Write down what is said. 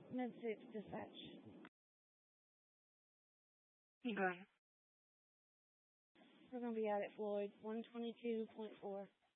Mid-6 dispatch. Okay. We're going to be out at Floyd, 122.4.